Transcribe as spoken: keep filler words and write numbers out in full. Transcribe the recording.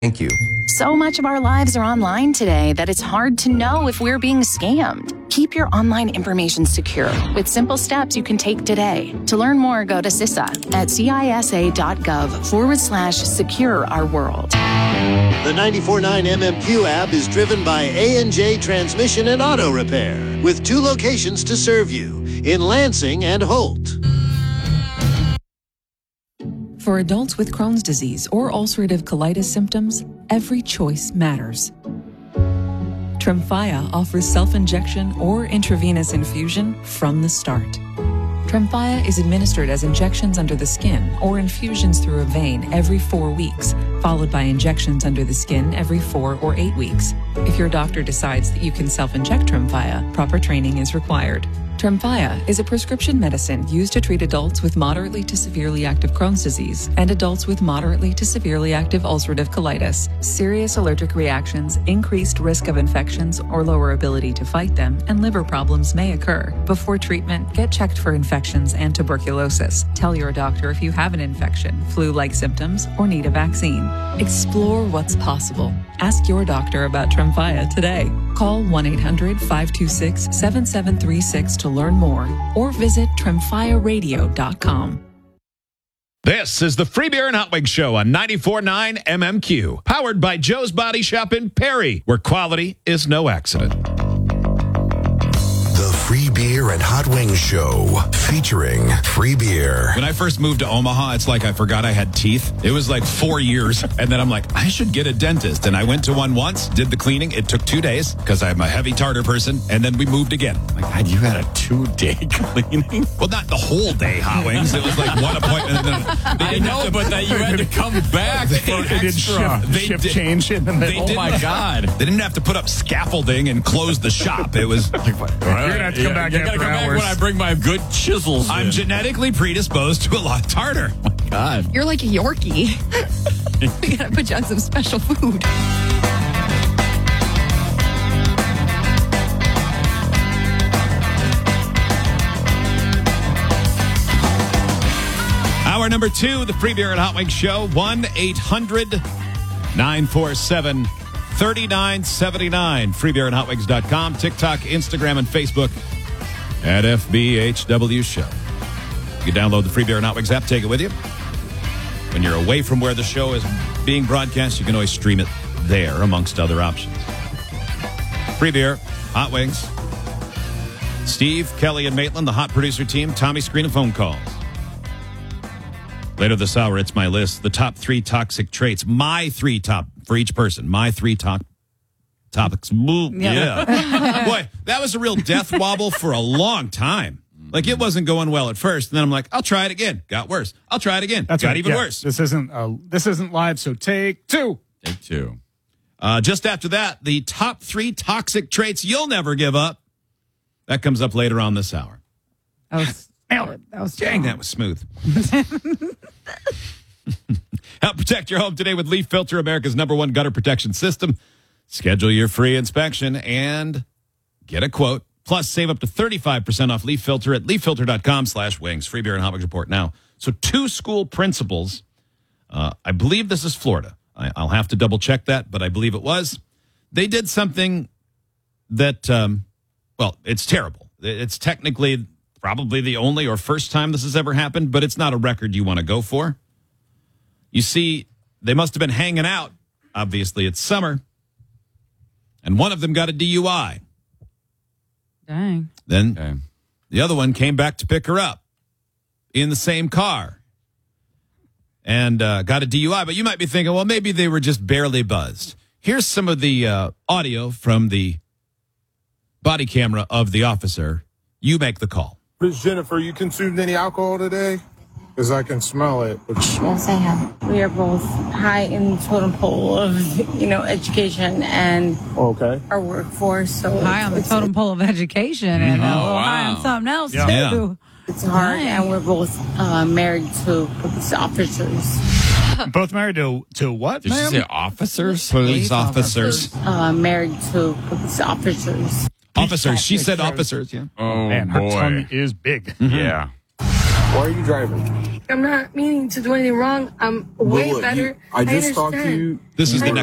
Thank you. So much of our lives are online today that it's hard to know if we're being scammed. Keep your online information secure with simple steps you can take today. To learn more, go to C I S A at cisa.gov forward slash secure our world. The ninety-four point nine M M Q app is driven by A and J Transmission and Auto Repair, with two locations to serve you, in Lansing and Holt. For adults with Crohn's disease or ulcerative colitis symptoms, every choice matters. Tremfya offers self-injection or intravenous infusion from the start. Tremfya is administered as injections under the skin or infusions through a vein every four weeks, followed by injections under the skin every four or eight weeks. If your doctor decides that you can self-inject Tremfya, proper training is required. Tremfya is a prescription medicine used to treat adults with moderately to severely active Crohn's disease and adults with moderately to severely active ulcerative colitis. Serious allergic reactions, increased risk of infections or lower ability to fight them, and liver problems may occur. Before treatment, get checked for infections and tuberculosis. Tell your doctor if you have an infection, flu-like symptoms, or need a vaccine. Explore what's possible. Ask your doctor about Tremfya today. Call one eight hundred five two six seven seven three six to learn more, or visit tremfya radio dot com. This is the Free Beer and Hot Wings Show on ninety-four point nine M M Q, powered by Joe's Body Shop in Perry, where quality is no accident. The Free Beer and Hot Wings Show, featuring free beer. When I first moved to Omaha, it's like I forgot I had teeth. It was like four years. And then I'm like, I should get a dentist. And I went to one once, did the cleaning. It took two days because I'm a heavy tartar person. And then we moved again. My God, you had a two-day cleaning? Well, not the whole day, Hot Wings. It was like one appointment. And then I know, but that you had to come back for They did extra. shift, They shift did- change in the middle. Oh, my God. They didn't have to put up scaffolding and close the shop. It was like, You're going to have to come back You gotta after come back hours. when I bring my good chisels I'm in. genetically predisposed to a lot of tartar. God. You're like a Yorkie. We gotta put you on some special food. Hour number two, the Free Beer and Hot Wings Show, one eight hundred nine four seven three nine seven nine, free beer and hot wings dot com, TikTok, Instagram, and Facebook at F B H W Show. You can download the Free Beer and Hot Wings app, take it with you. When you're away from where the show is being broadcast, you can always stream it there, amongst other options. Free Beer, Hot Wings, Steve, Kelly, and Maitland, the hot producer team, Tommy screening phone calls. Later this hour, it's my list. The top three toxic traits. My three top for each person. My three top topics. Yeah. yeah. Boy, that was a real death wobble for a long time. Like, it wasn't going well at first. And then I'm like, I'll try it again. Got worse. I'll try it again. That's Got right. even Yeah. worse. This isn't uh, this isn't live, so take two. Take two. Uh, just after that, the top three toxic traits you'll never give up. That comes up later on this hour. That was, that was Dang, that was smooth. Help protect your home today with Leaf Filter, America's number one gutter protection system. Schedule your free inspection and get a quote. Plus, save up to thirty-five percent off Leaf Filter at leaf filter dot com slash wings. Free Beer and Hot Wings report now. So two school principals, uh, I believe this is Florida. I, I'll have to double check that, but I believe it was. They did something that, um, well, it's terrible. It's technically probably the only or first time this has ever happened, but it's not a record you want to go for. You see, they must have been hanging out. Obviously, it's summer. And one of them got a D U I. Dang. Then Okay. the other one came back to pick her up in the same car and uh, got a D U I. But you might be thinking, well, maybe they were just barely buzzed. Here's some of the uh, audio from the body camera of the officer. You make the call. Miss Jennifer, you consumed any alcohol today? Because I can smell it. Yes, I have. We are both high in the totem pole of, you know, education and Okay. our workforce. So High on the it's, totem pole of education and Oh, a little wow. high on something else, Yeah. too. it's hard, Dang. and we're both uh, married to police officers. Both married to to what, Did ma'am? you say officers? Police officers. Uh, married to police officers. Officers. She said officers, yeah. Oh, Man, her boy. tongue is big. Yeah. Why are you driving? I'm not meaning to do anything wrong. I'm way Look, better. you- I just talked to understand. you. This is the I